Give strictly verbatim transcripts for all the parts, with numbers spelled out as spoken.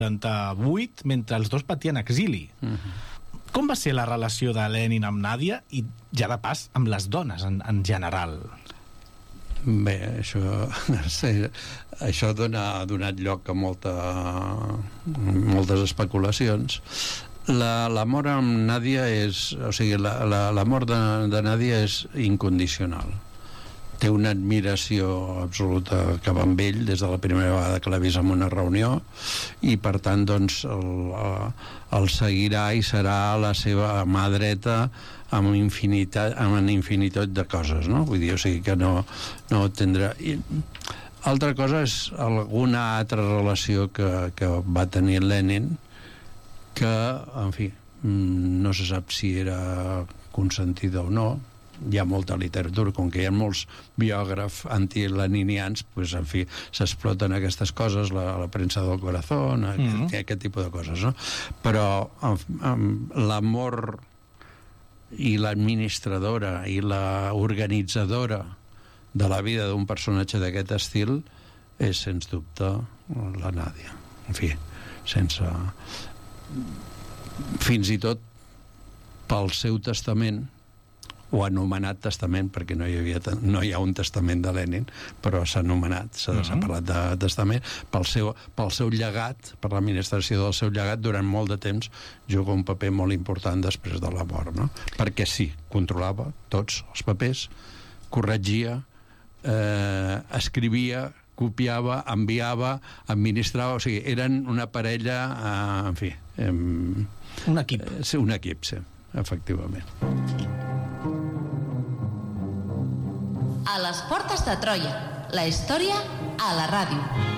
quaranta-vuit, mentre els dos patien exili. Uh-huh. Com va ser la relació de Lenin amb Nàdia i, ja de pas, amb les dones en, en general? Bé, això, això dona, ha donat lloc a molta, moltes especulacions. La, l'amor amb Nàdia és... O sigui, la, la, l'amor de, de Nàdia és incondicional. Té una admiració absoluta cap amb ell des de la primera vegada que l'ha vist en una reunió, i per tant doncs el, el seguirà i serà la seva mà dreta amb infinitat, amb una infinitat de coses, no? Vull dir, o sigui que no, no tindrà... I, altra cosa és alguna altra relació que, que va tenir Lenin, que, en fi, no se sap si era consentida o no. Hi ha molta literatura, com que hi ha molts biògrafs antileninians, pues, en fi, s'exploten aquestes coses, la, la premsa del corazón, mm-hmm. aquest, aquest tipus de coses, no? Però amb, amb l'amor i l'administradora i la organitzadora de la vida d'un personatge d'aquest estil és, sens dubte, la Nàdia. En fi, sense... Fins i tot pel seu testament, o anomenat testament, perquè no hi havia, no hi ha un testament de Lenin, però s'ha anomenat, s'ha, uh-huh. s'ha parlat de testament, pel seu, pel seu llegat, per l'administració del seu llegat, durant molt de temps juga un paper molt important després de la mort, no? Perquè sí, controlava tots els papers, corregia, eh, escrivia, copiava, enviava, administrava, o sigui, eren una parella, eh, en fi... Eh, un equip. Eh, sí, un equip, sí, efectivament. A les portes de Troia, la història a la ràdio.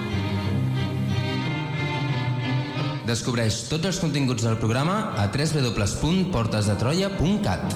Descobreix tots els continguts del programa a w w w punt portes de troia punt cat.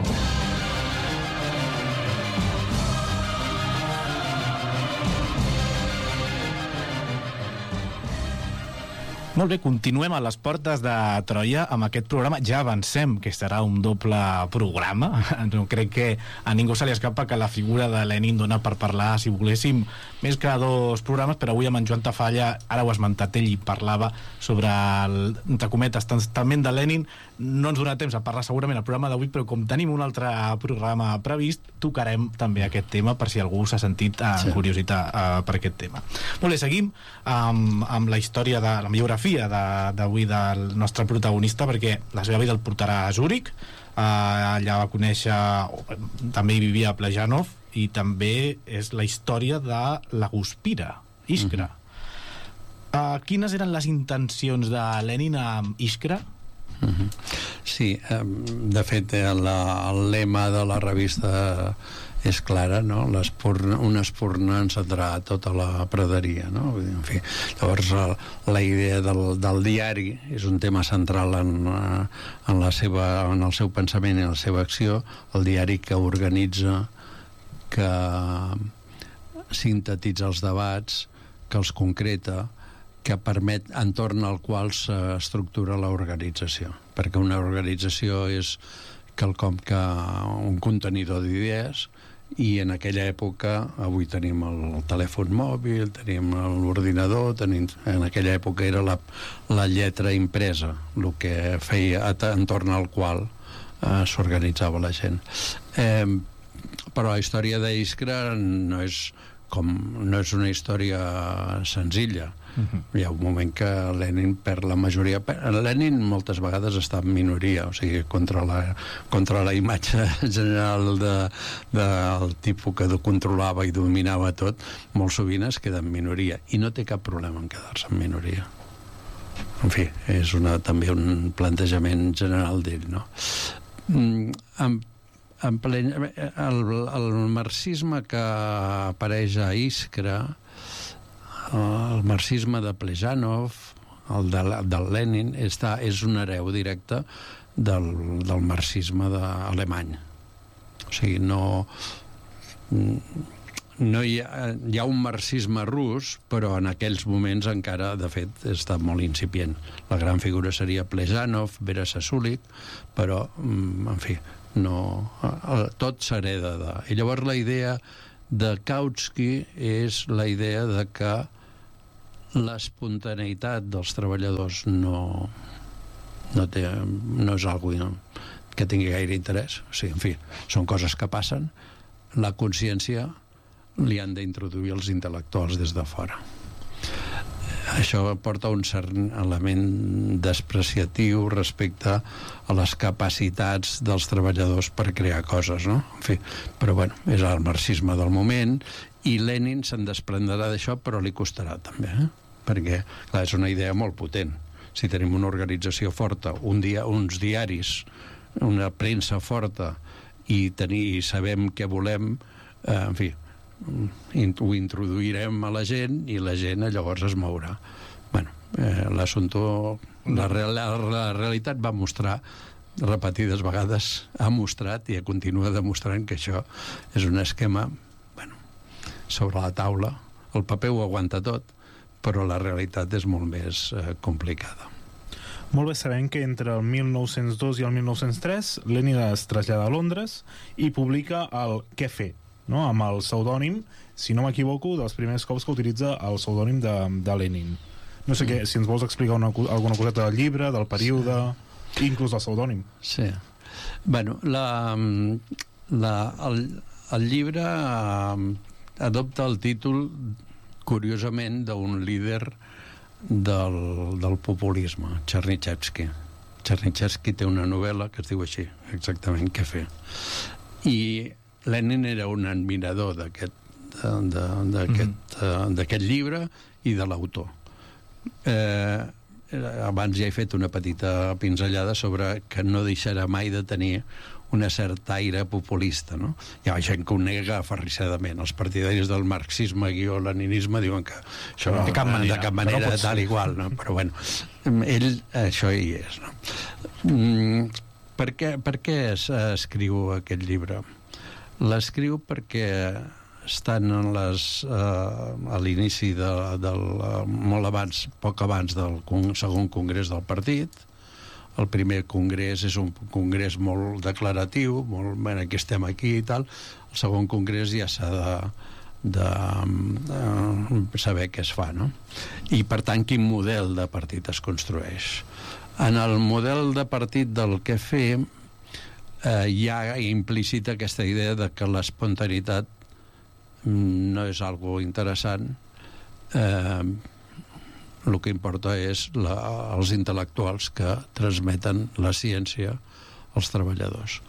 Molt bé, continuem a les portes de Troia amb aquest programa. Ja avancem que serà un doble programa. No crec que a ningú se li escapa que la figura de Lenin dona per parlar, si volguéssim, més que dos programes, però avui amb en Joan Tafalla, ara ho ha esmentat ell, i parlava sobre el, entre cometes, testament de Lenin. No ens donarà temps a parlar segurament al programa d'avui, però com tenim un altre programa previst, tocarem també aquest tema per si algú s'ha sentit eh, sí. curiositat eh, per aquest tema. Molt bé, seguim amb, amb la història de la biografia d'avui del nostre protagonista, perquè la seva vida el portarà a Zúrich, eh, allà va conèixer, també hi vivia a Plejanov, i també és la història de la Guspira, Iskra. Mm-hmm. eh, quines eren les intencions de Lenin amb Iskra? Mm-hmm. Sí, eh, de fet el, el lema de la revista és clara, no? L'espurna, una espurna encendrà tota la praderia, no? En fi, llavors la, la idea del, del diari és un tema central en, en, la seva, en el seu pensament i en la seva acció. El diari que organitza, que sintetitza els debats, que els concreta, que permet, entorn al qual s'estructura l'organització, perquè una organització és quelcom que un contenidor d'idees, i en aquella època, avui tenim el, el telèfon mòbil, tenim l'ordinador, tenim, en aquella època era la, la lletra impresa el que feia entorn al qual eh, s'organitzava la gent. Eh, però la història d'Iskra no és com no és una història senzilla. Uh-huh. Hi ha un moment que Lenin perd la majoria. Lenin moltes vegades està en minoria, o sigui, contra la, contra la imatge general de, del tipus que controlava i dominava tot, molt sovint es queda en minoria, i no té cap problema en quedar-se en minoria. En fi, és una, també un plantejament general d'ell, no? Mm, amb En plen... el, el marxisme que apareix a Iskra, el marxisme de Plejanov, el de, del Lenin, està, és un hereu directe del, del marxisme de, alemany. O sigui, no, no hi ha, hi ha un marxisme rus, però en aquells moments encara, de fet, està molt incipient. La gran figura seria Plejanov, Vera Sasulik, però, en fi, no, tot s'hereda de... I llavors la idea de Kautsky és la idea de que l'espontaneïtat dels treballadors no, no, té, no és algo que tingui gaire interès. O sigui, en fi, són coses que passen. La consciència li han d'introduir els intel·lectuals des de fora. Això porta un cert element despreciatiu respecte a les capacitats dels treballadors per crear coses, no? En fi, però bueno, és el marxisme del moment, i Lenin se'n desprendrà d'això, però li costarà també, eh? Perquè, clar, és una idea molt potent. Si tenim una organització forta, un dia, uns diaris, una premsa forta, i, tenir, i sabem què volem, eh, en fi, ho introduirem a la gent i la gent llavors es mourà. Bueno, eh, l'assumpte, la, la, la realitat va mostrar repetides vegades, ha mostrat i continua demostrant que això és un esquema, bueno, sobre la taula. El paper ho aguanta tot, però la realitat és molt més eh, complicada. Molt bé, sabem que entre el mil nou-cents dos i el mil nou-cents tres Lenin es trasllada a Londres i publica el Què fer, no? Amb el pseudònim, si no m'equivoco, dels primers cops que utilitza el pseudònim de, de Lenin. No sé mm. què, si ens vols explicar una, alguna coseta del llibre, del període, sí. Inclús del pseudònim. Sí. Bueno, la, la, el, el llibre eh, adopta el títol, curiosament, d'un líder del, del populisme, Chernyshevsky. Chernyshevsky té una novel·la que es diu així, exactament, Què fer. I Lenin era un admirador d'aquest d'aquest mm. llibre i de l'autor. Eh, abans ja he fet una petita pinzellada sobre que no deixarà mai de tenir una certa aire populista, no? Hi ha gent que ho nega aferrissadament. Els partidaris del marxisme i el leninisme diuen que això no, de cap manera, de cap manera no tal igual, no? Però bueno, ell això hi és, no? Mm, per què, per què es, escriu aquest llibre? L'escriu perquè estan en les, eh, a l'inici de, del, molt abans, poc abans del segon congrés del partit. El primer congrés és un congrés molt declaratiu, molt, bueno, aquí estem aquí i tal. El segon congrés ja s'ha de, de, de saber què es fa, no? I per tant, quin model de partit es construeix. En el model de partit del Què fer eh, hi ha implícita aquesta idea de que l'espontaneïtat no és algo interessant. Eh, el que importa és la, els intel·lectuals que transmeten la ciència als treballadors.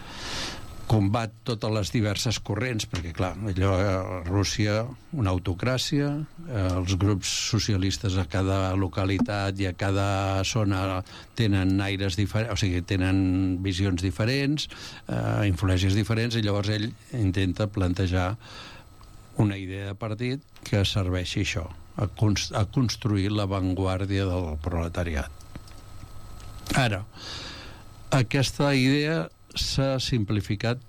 Combat totes les diverses corrents, perquè clar, allò a Rússia, una autocràcia, eh, els grups socialistes a cada localitat i a cada zona tenen aires diferents, o sigui, tenen visions diferents, eh, influències diferents, i llavors ell intenta plantejar una idea de partit que serveixi això, a, const a construir l'avantguàrdia del proletariat. Ara, aquesta idea s'ha simplificat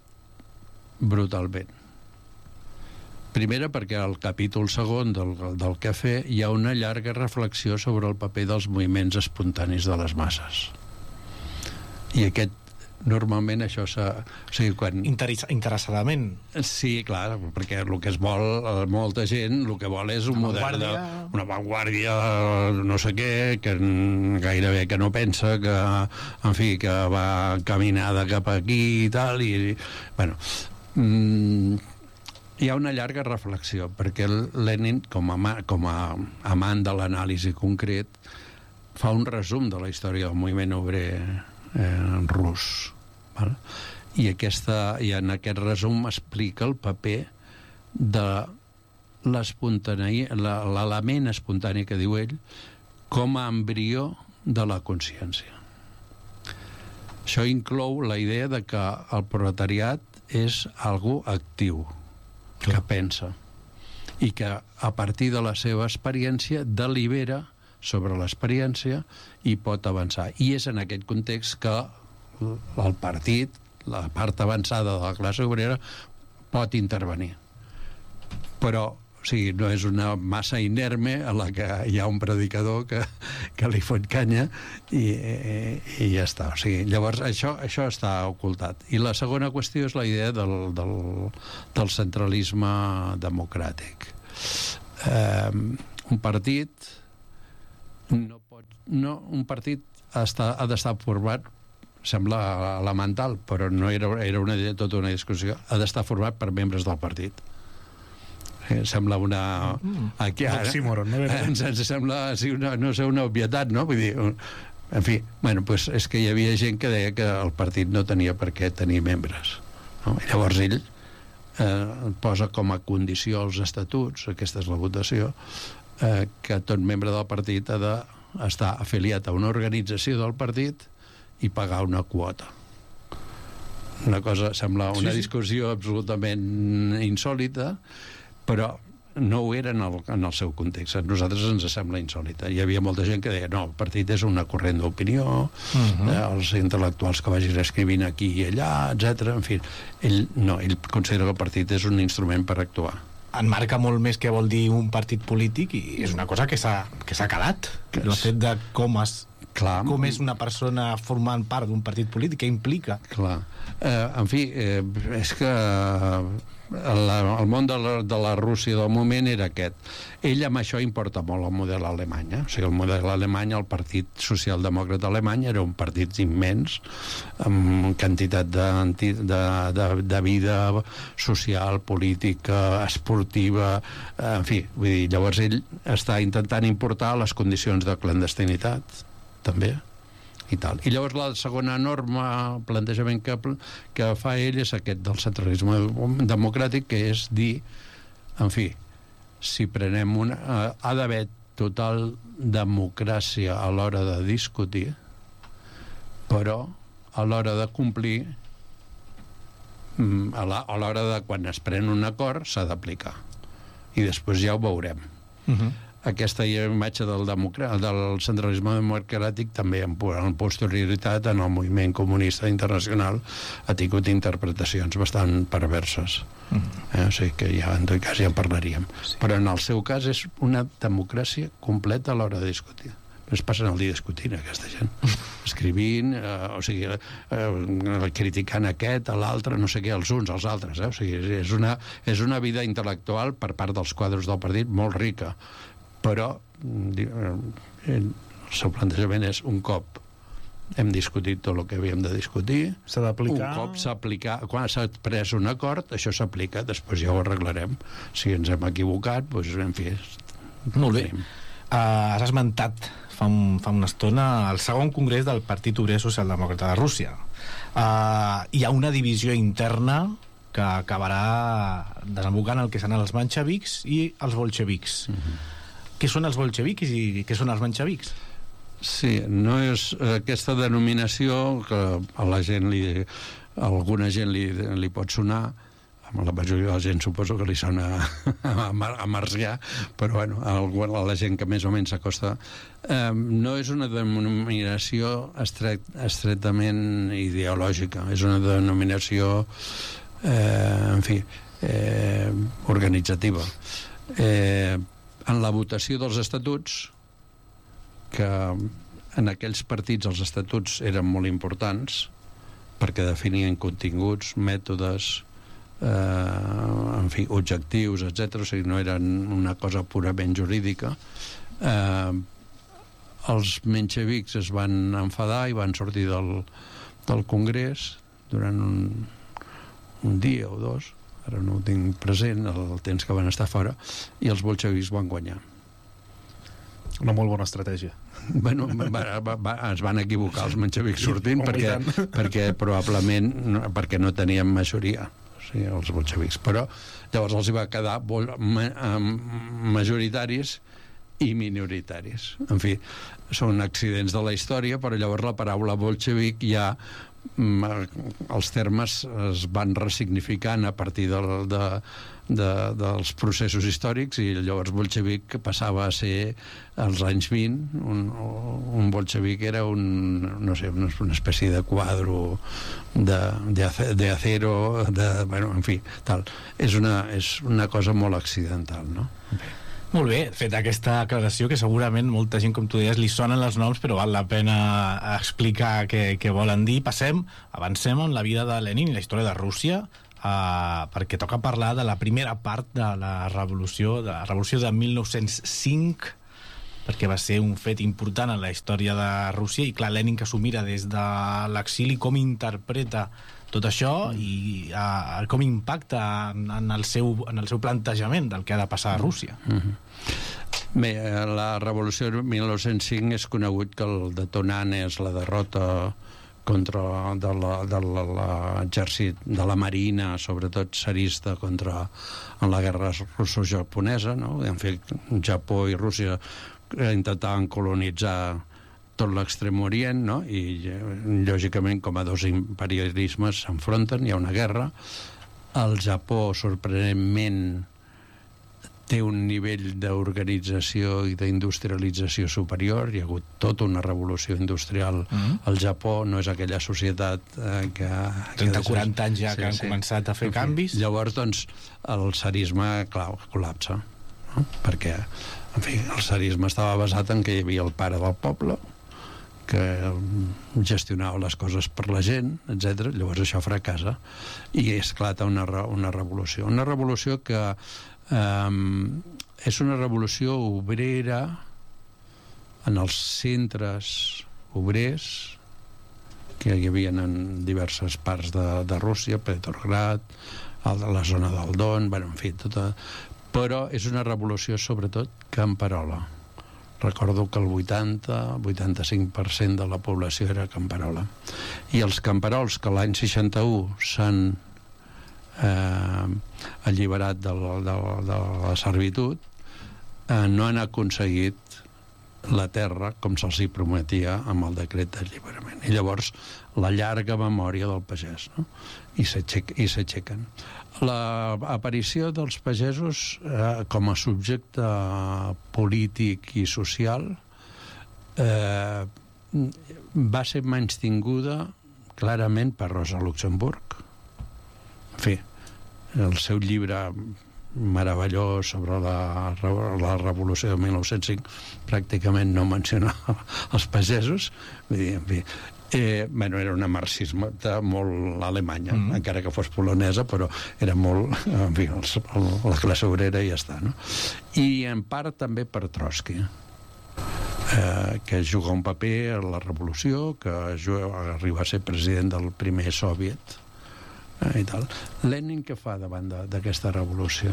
brutalment. Primera, perquè al capítol segon del, del Què fer hi ha una llarga reflexió sobre el paper dels moviments espontanis de les masses. I aquest normalment això s'ha... O sigui, quan... Interessa, interessadament. Sí, clar, perquè el que es vol, molta gent, el que vol és un una model de... vanguardia. Una vanguardia, no sé què, que gairebé que no pensa, que, en fi, que va caminada cap aquí i tal, i... Bueno, mmm, hi ha una llarga reflexió, perquè Lenin, com a, com a amant de l'anàlisi concret, fa un resum de la història del moviment obrer eh, rus. Val? I, aquesta, i en aquest resum explica el paper de l'element espontani que diu ell com a embrió de la consciència. Això inclou la idea de que el proletariat és algú actiu, que pensa, i que a partir de la seva experiència delibera sobre l'experiència i pot avançar. I és en aquest context que el partit, la part avançada de la classe obrera, pot intervenir. Però, o sigui, no és una massa inerme a la que hi ha un predicador que, que li fot canya i, i, i ja està. O sigui, llavors, això, això està ocultat. I la segona qüestió és la idea del, del, del centralisme democràtic. Eh, un partit no pot... No, un partit ha, estar, ha d'estar format, sembla elemental, però no era, era una, tota una discussió, ha d'estar format per membres del partit. Eh, sembla una... Aquí, ara, Oxímoron, no? Ens, ens sembla, sí, una, no sé, una obvietat, no? Vull dir, un, en fi, bueno, pues és que hi havia gent que deia que el partit no tenia per què tenir membres. No? I llavors ell eh, posa com a condició als estatuts, aquesta és la votació, eh, que tot membre del partit ha d'estar afiliat a una organització del partit i pagar una quota. Una cosa, sembla una sí, sí. discussió absolutament insòlita, però no ho era en el, en el seu context. A nosaltres ens sembla insòlita. Hi havia molta gent que deia, no, el partit és una corrent d'opinió, uh-huh. eh, els intel·lectuals que vagin escrivint aquí i allà, etcètera. En fi, ell no, ell considera que el partit és un instrument per actuar. Enmarca molt més què vol dir un partit polític i és una cosa que s'ha que s'ha quedat. Que el fet de com es Clar. Com és una persona formant part d'un partit polític, què implica? Clar. Eh, en fi, eh, és que el, el món de la, de la Rússia del moment era aquest. Ell amb això importa molt el model alemany. Eh? O sigui, el model alemany, el Partit Socialdemòcrata Alemany, era un partit immens, amb quantitat de, de, de, de vida social, política, esportiva, en fi, vull dir, llavors ell està intentant importar les condicions de clandestinitat, també, i tal. I llavors la segona norma, plantejament que, que fa ell és aquest del centralisme democràtic, que és dir, en fi, si prenem una... Eh, ha d'haver total democràcia a l'hora de discutir, però a l'hora de complir, a l'hora de quan es pren un acord, s'ha d'aplicar. I després ja ho veurem. Uh-huh. Aquesta imatge del, del centralisme democràtic també en, en posterioritat en el moviment comunista internacional ha tingut interpretacions bastant perverses. Mm. Eh? O sigui que ja, en tot cas ja en parlaríem. Sí. Però en el seu cas és una democràcia completa a l'hora de discutir. Es passen el dia discutint, aquesta gent. Escrivint, eh, o sigui, eh, criticant aquest, l'altre, no sé què, els uns, els altres. Eh? O sigui, és una, és una vida intel·lectual per part dels quadres del partit molt rica. Però el seu plantejament és un cop hem discutit tot el que havíem de discutir, s'ha d'aplicar... un cop s'ha aplicat, quan s'ha pres un acord, això s'aplica, després ja ho arreglarem. Si ens hem equivocat, doncs, en fi... Molt bé. Uh, has esmentat fa, un, fa una estona el segon congrés del Partit Obrer Socialdemòcrata de Rússia. Uh, hi ha una divisió interna que acabarà desembocant el que seran els menxevics i els bolxevics. Uh-huh. Què són els bolxevics i què són els menxevics? Sí, no és aquesta denominació que a la gent li, a alguna gent li, li pot sonar, a la majoria de la gent suposo que li sona a, a marcià, però bueno, a, a la gent que més o menys s'acosta, eh, no és una denominació estret, estretament ideològica, és una denominació, eh, en fi, eh, organitzativa. Eh, en la votació dels estatuts, que en aquells partits els estatuts eren molt importants perquè definien continguts, mètodes, eh, en fi, objectius, etcètera. O sigui, no eren una cosa purament jurídica. Eh, els menxevics es van enfadar i van sortir del, del Congrés durant un, un dia o dos, ara no ho tinc present, el temps que van estar fora, i els bolxevics van guanyar. Una molt bona estratègia. Bueno, va, va, va, es van equivocar els menxevics sortint perquè, perquè probablement no, perquè no tenien majoria, o sigui, els bolxevics, però llavors els hi va quedar majoritaris i minoritaris. En fi, són accidents de la història, però llavors la paraula bolxevic ja els termes es van ressignificant a partir de, de, de, dels processos històrics, i llavors bolxevic passava a ser als anys vint un, un bolxevic era un, no sé, una, una espècie de quadro de, de, de acero de, bueno, en fi, tal. És una, és una cosa molt accidental, no? En fi. Molt bé, feta aquesta aclaració, que segurament molta gent, com tu deies, li sonen els noms, però val la pena explicar què, què volen dir. Passem, avancem en la vida de Lenin i la història de Rússia uh, perquè toca parlar de la primera part de la revolució, de la revolució de mil nou-cents cinc, perquè va ser un fet important en la història de Rússia, i clar, Lenin, que s'ho mira des de l'exili, com interpreta tot això i uh, com impacta en, en, el seu, en el seu plantejament del que ha de passar a Rússia. Mm-hmm. Bé, la revolució de mil nou-cents cinc és conegut que el detonant és la derrota contra de l'exèrcit de la marina, sobretot tsarista, contra en la guerra russo-japonesa, no? En fi, Japó i Rússia intentaven colonitzar tot l'extrem orient, no? I lògicament, com a dos imperialismes s'enfronten, hi ha una guerra. El Japó, sorprenentment, té un nivell d'organització i d'industrialització superior. Hi ha hagut tota una revolució industrial. Mm-hmm. El Japó no és aquella societat eh, que... trenta o quaranta anys ja sí, que han sí. començat a fer en canvis. Fi, llavors, doncs, el tsarisme, clar, col·lapsa. No? Perquè, en fi, el tsarisme estava basat en que hi havia el pare del poble, que gestionava les coses per la gent, etcètera. Llavors això fracassa i esclata una, una revolució. Una revolució que Um, és una revolució obrera en els centres obrers que hi havia en diverses parts de, de Rússia, Petrograd, a la zona del Don, bueno, en fi, tota... però és una revolució sobretot camperola. Recordo que el vuitanta a vuitanta-cinc per cent de la població era camperola. I els camperols que l'any seixanta-u s'han Eh, alliberat de la, de, de la servitud, eh, no han aconseguit la terra com se'ls hi prometia amb el decret d'alliberament. I llavors la llarga memòria del pagès, no? I s'aixequen. L'aparició dels pagesos eh, com a subjecte polític i social eh, va ser menystinguda clarament per Rosa Luxemburg. En fi, el seu llibre meravellós sobre la, la revolució de mil nou-cents cinc pràcticament no menciona els pagesos. Vull dir, en fi, eh, bueno, era una marxista molt alemanya, mm. encara que fos polonesa, però era molt, en fi, els, el, la classe obrera i ja està, no? I en part també per Trotsky, eh, que juga un paper a la revolució, que arriba a ser president del primer soviet, i tal. Lenin què fa davant d'aquesta revolució?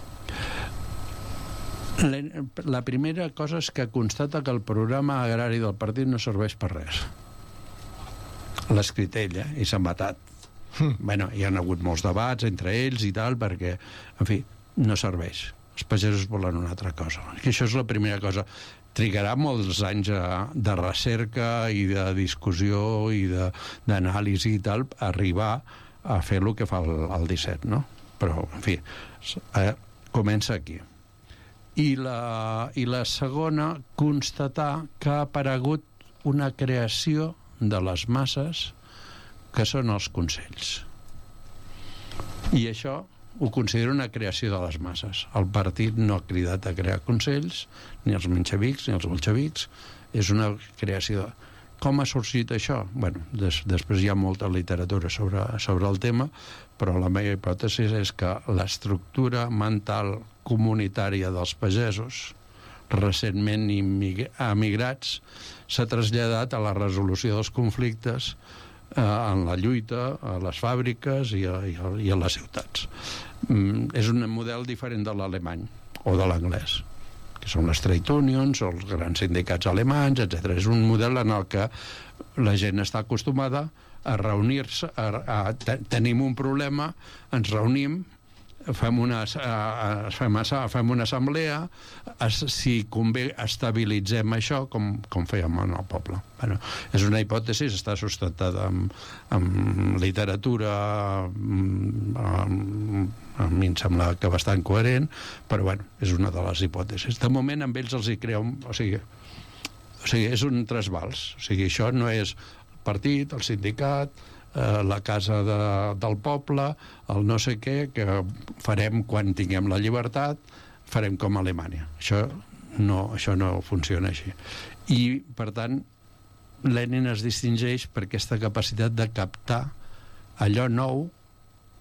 La primera cosa és que constata que el programa agrari del partit no serveix per res. L'ha escrit ell, eh? I s'ha matat. Mm. Bueno, hi ha hagut molts debats entre ells i tal, perquè, en fi, no serveix. Els pagesos volen una altra cosa. I això és la primera cosa. Trigarà molts anys de recerca i de discussió i d'anàlisi i tal, a arribar a fer el que fa el, el disset, no? Però, en fi, eh, comença aquí. I la, I la segona, constatar que ha aparegut una creació de les masses que són els consells. I això ho considero una creació de les masses. El partit no ha cridat a crear consells, ni els menxevics ni els bolxevics. És una creació de... Com ha sorgit això? Bueno, des, després hi ha molta literatura sobre, sobre el tema, però la meva hipòtesi és que l'estructura mental comunitària dels pagesos, recentment emigrats, s'ha traslladat a la resolució dels conflictes, eh, en la lluita, a les fàbriques i a, i a, i a les ciutats. Mm, és un model diferent de l'alemany o de l'anglès, que són les trade unions o els grans sindicats alemanys, etcètera. És un model en el que la gent està acostumada a reunir-se, a, a, a, tenim un problema, ens reunim, fem una, a, fem, fem una assemblea, es, si convé estabilitzem això com, com fèiem en el poble. Bueno, és una hipòtesi, està sustentada amb, amb literatura, amb, amb, a mi em sembla que bastant coherent, però bueno, és una de les hipòtesis. De moment amb ells els hi crea un... O sigui, o sigui és un trasbals. O sigui, això no és el partit, el sindicat, eh, la casa de, del poble, el no sé què, que farem quan tinguem la llibertat, farem com a Alemanya. Això no, això no funciona així. I, per tant, Lenin es distingeix per aquesta capacitat de captar allò nou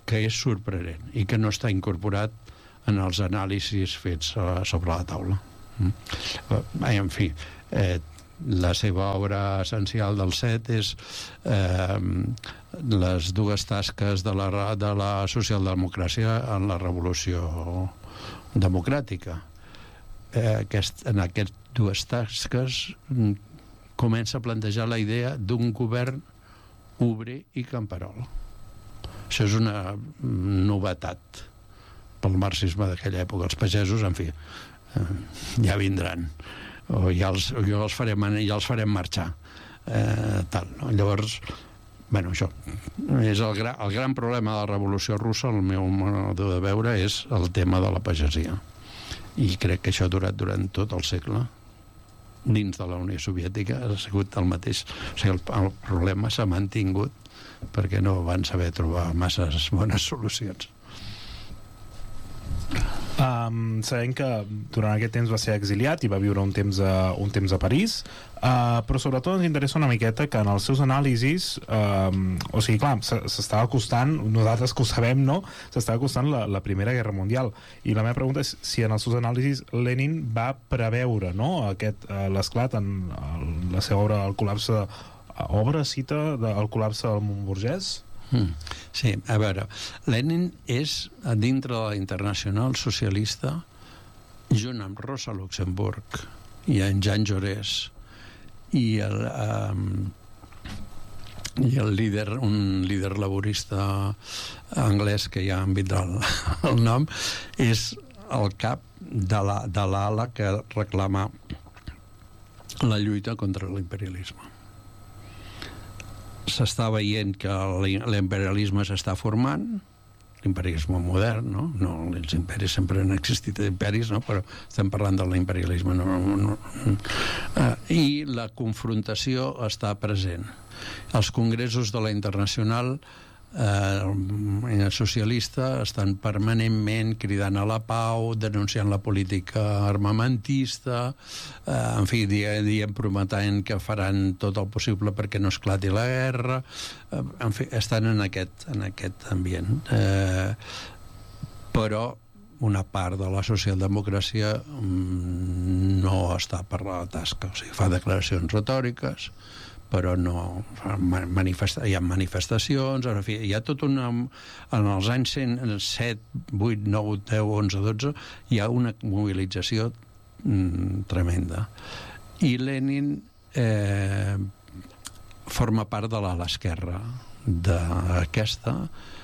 que és sorprenent i que no està incorporat en els anàlisis fets uh, sobre la taula. Mm. Uh, en fi, eh, la seva obra essencial del set és eh, les dues tasques de la, de la socialdemocràcia en la revolució democràtica. Eh, aquest, en aquestes dues tasques mm, comença a plantejar la idea d'un govern obrer i camperol. Això és una novetat pel marxisme d'aquella època. Els pagesos, en fi, eh, ja vindran. O ja els, ja els, farem, ja els farem marxar. Eh, tal, no? Llavors, bueno, això és el, gra, el gran problema de la Revolució Russa, el meu modo de veure, és el tema de la pagesia. I crec que això ha durat durant tot el segle. Dins de la Unió Soviètica ha sigut el mateix. O sigui, el, el problema s'ha mantingut perquè no van saber trobar masses bones solucions. Um, sabem que durant aquest temps va ser exiliat i va viure un temps a, un temps a París, uh, però sobretot ens interessa una miqueta que en els seus anàlisis, um, o sigui, clar, s'estava acostant, nosaltres que ho sabem, no? S'estava acostant la, la Primera Guerra Mundial, i la meva pregunta és si en els seus anàlisis Lenin va preveure, no?, aquest, uh, l'esclat en el, la seva obra, el col·lapse, uh, obra, cita, de, el col·lapse del món burgès? Mm. Sí, a veure, Lenin és dintre de la Internacional Socialista, junt amb Rosa Luxemburg i en Jean Jaurès i el, um, i el líder, un líder laborista anglès que ja han dit el, el nom, és el cap de la, de l'ala que reclama la lluita contra l'imperialisme. S'està veient que l'imperialisme s'està formant, l'imperialisme modern, no? No, els imperis sempre han existit imperis, no? Però estem parlant de l'imperialisme. No, no, no. Uh, I la confrontació està present. Els congressos de la Internacional eh, socialista estan permanentment cridant a la pau, denunciant la política armamentista, eh, en fi, dient, prometent que faran tot el possible perquè no esclati la guerra, eh, en fi, estan en aquest, en aquest ambient. Eh, però una part de la socialdemocràcia mm, no està per la tasca, o sigui, fa declaracions retòriques, però no manifesta, hi ha manifestacions, en fi, hi ha tot una... En els anys set, vuit, nou, deu, onze, dotze, hi ha una mobilització mm, tremenda. I Lenin eh, forma part de l'ala esquerra d'aquesta,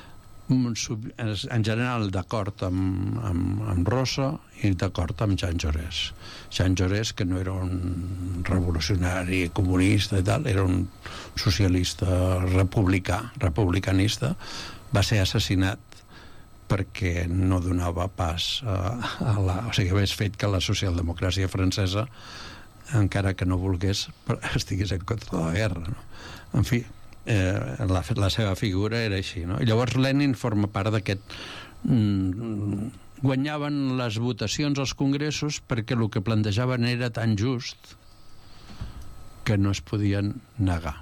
en general d'acord amb, amb, amb Rosa i d'acord amb Jean Jaurès. Jean Jaurès, que no era un revolucionari comunista i tal, era un socialista republicà, republicanista, va ser assassinat perquè no donava pas a, a la... O sigui, hagués fet que la socialdemocràcia francesa, encara que no volgués, estigués en contra de la guerra, no? En fi, Eh, la, la seva figura era així, no? I llavors Lenin forma part d'aquest... Mm, guanyaven les votacions als congressos perquè el que plantejaven era tan just que no es podien negar.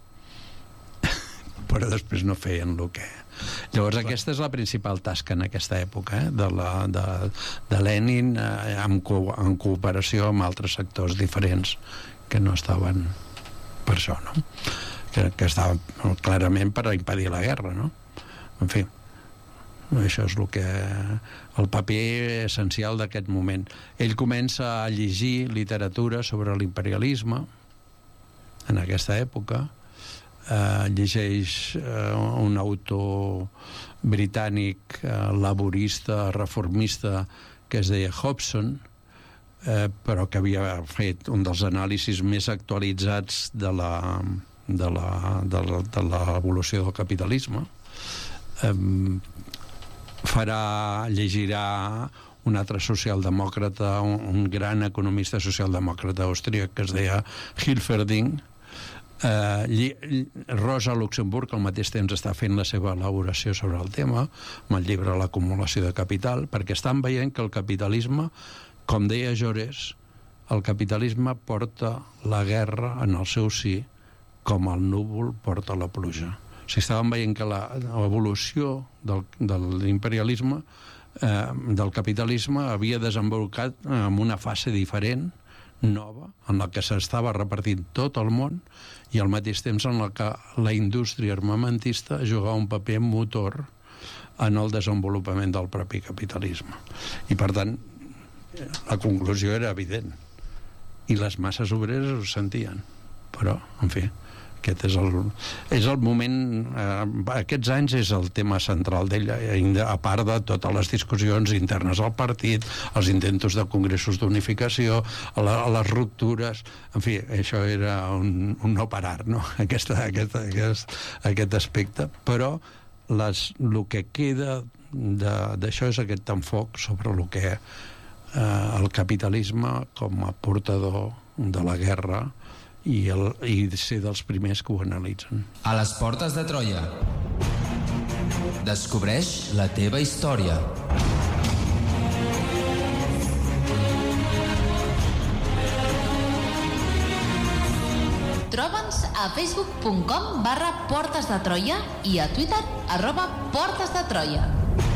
Però després no feien el que... Llavors aquesta és la principal tasca en aquesta època, eh? de, la, de, de Lenin, eh, en, co en cooperació amb altres sectors diferents que no estaven per això, no? Que, que estava clarament per impedir la guerra, no? En fi, això és el que el paper essencial d'aquest moment. Ell comença a llegir literatura sobre l'imperialisme en aquesta època, eh, llegeix eh, un autor britànic eh, laborista, reformista, que es deia Hobson, eh, però que havia fet un dels anàlisis més actualitzats de la de la, de la, de l'evolució del capitalisme. Um, farà, llegirà un altre socialdemòcrata, un, un gran economista socialdemòcrata austríac que es deia Hilferding. Uh, Rosa Luxemburg al mateix temps està fent la seva elaboració sobre el tema, amb el llibre L'acumulació de capital, perquè estan veient que el capitalisme, com deia Jaurès, el capitalisme porta la guerra en el seu si, com el núvol porta la pluja. O sigui, estàvem veient que l'evolució del, de l'imperialisme, eh, del capitalisme, havia desenvolupat en una fase diferent, nova, en la que s'estava repartint tot el món i al mateix temps en la que la indústria armamentista jugava un paper motor en el desenvolupament del propi capitalisme. I, per tant, la conclusió era evident. I les masses obreres ho sentien. Però, en fi, aquest és el, és el moment... Eh, aquests anys és el tema central d'ella, a part de totes les discussions internes al partit, els intentos de congressos d'unificació, la, les ruptures... En fi, això era un, un no parar, no?, aquest, aquest, aquest, aquest aspecte. Però les, el que queda d'això és aquest enfoc sobre el que eh, el capitalisme com a portador de la guerra i, el, i ser dels primers que ho analitzen. A les portes de Troia. Descobreix la teva història. Troba'ns a facebook punt com barra Portes de Troia i a Twitter arroba Portes de Troia.